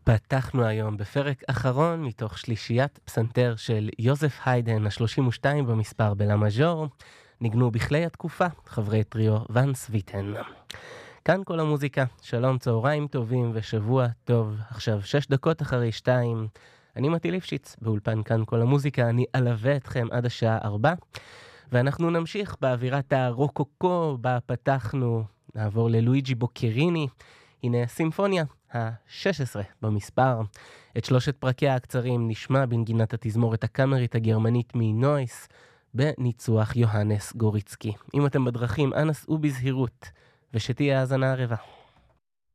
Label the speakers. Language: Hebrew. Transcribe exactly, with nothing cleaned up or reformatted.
Speaker 1: פתחנו היום בפרק אחרון מתוך שלישיית פסנתר של יוזף היידן, ה-שלושים ושתיים במספר בלה מז'ור. ניגנו בכלי התקופה חברי טריו ון סוויטן. כאן כל המוזיקה, שלום, צהריים טובים ושבוע טוב. עכשיו שש דקות אחרי שתיים. אני מתי ליפשיץ, באולפן כאן כל המוזיקה, אני אלווה אתכם עד השעה ארבע. ואנחנו נמשיך באווירת הרוקוקו בה פתחנו, נעבור ללואיג'י בוקריני. הנה סימפוניה ה-שש עשרה במספר. את שלושת פרקיה הקצרים נשמע בנגינת התזמורת הקאמרית הגרמנית מנויס, בניצוח יוהנס גוריצקי. אם אתם בדרכים, אנא סעו בזהירות, ושתהיה האזנה ערבה.